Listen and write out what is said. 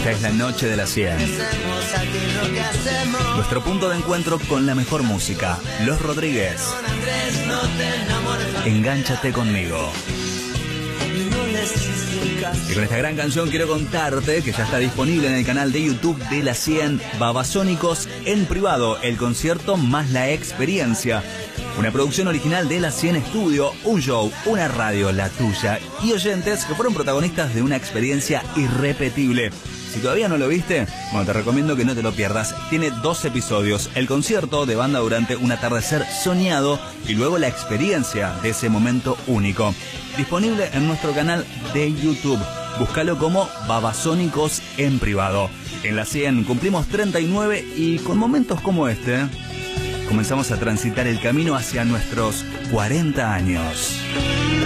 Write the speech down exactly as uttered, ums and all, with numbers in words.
Esta es la noche de la cien. Nuestro punto de encuentro con la mejor música. Los Rodríguez. Engánchate conmigo. Y con esta gran canción quiero contarte que ya está disponible en el canal de YouTube de La cien, Babasónicos en privado, el concierto más la experiencia. Una producción original de La cien Studio, un show, una radio, la tuya, y oyentes que fueron protagonistas de una experiencia irrepetible. Si todavía no lo viste, bueno, te recomiendo que no te lo pierdas. Tiene dos episodios, el concierto de banda durante un atardecer soñado y luego la experiencia de ese momento único. Disponible en nuestro canal de YouTube. Búscalo como Babasónicos en privado. En La cien cumplimos treinta y nueve y con momentos como este comenzamos a transitar el camino hacia nuestros cuarenta años.